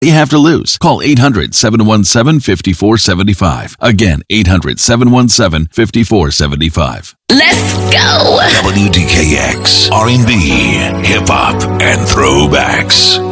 you have to lose. Call 800-717-5475. Again, 800-717-5475. Let's go! WDKX, R&B, hip-hop, and throwbacks.